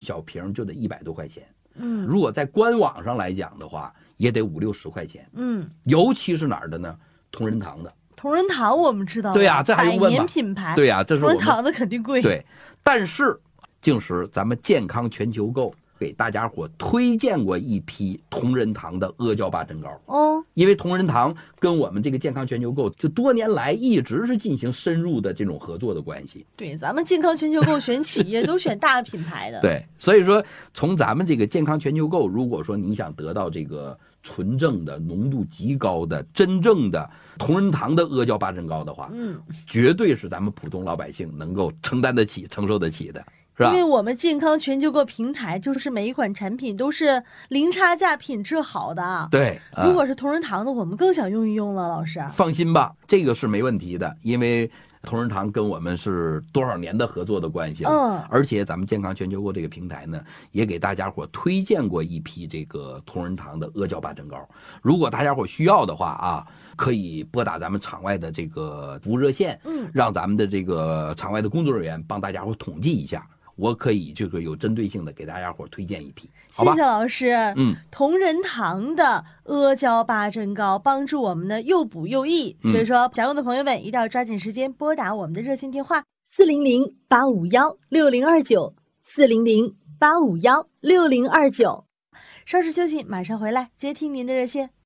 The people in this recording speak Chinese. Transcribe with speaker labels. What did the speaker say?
Speaker 1: 小瓶就得100多块钱。如果在官网上来讲的话，也得50、60块钱。尤其是哪儿的呢？同仁堂的。
Speaker 2: 同仁堂我们知道，
Speaker 1: 对呀，这还用问吗？
Speaker 2: 百年品牌。
Speaker 1: 对呀，这是我们
Speaker 2: 同仁堂的肯定贵。
Speaker 1: 对，但是静时咱们健康全球购给大家伙推荐过一批同仁堂的阿胶八珍膏。因为同仁堂跟我们这个健康全球购就多年来一直是进行深入的这种合作的关系。
Speaker 2: 对，咱们健康全球购选企业都选大品牌的。
Speaker 1: 对，所以说从咱们这个健康全球购，如果说你想得到这个纯正的、浓度极高的、真正的同仁堂的阿胶八珍膏的话，绝对是咱们普通老百姓能够承担得起、承受得起的。
Speaker 2: 因为我们健康全球购平台就是每一款产品都是零差价、品质好的。
Speaker 1: 对，
Speaker 2: 如果是同仁堂的，我们更想用一用了。老师
Speaker 1: 放心吧，这个是没问题的，因为同仁堂跟我们是多少年的合作的关系了。而且咱们健康全球购这个平台呢，也给大家伙推荐过一批这个同仁堂的阿胶八珍膏。如果大家伙需要的话啊，可以拨打咱们场外的这个服务热线，让咱们的这个场外的工作人员帮大家伙统计一下。我可以这个有针对性的给大家伙推荐一批，好吧？
Speaker 2: 谢谢老师。同仁堂的阿胶八珍膏帮助我们呢又补又益，所以说想用的朋友们一定要抓紧时间拨打我们的热线电话400-851-6029，400-851-6029。稍事休息，马上回来接听您的热线。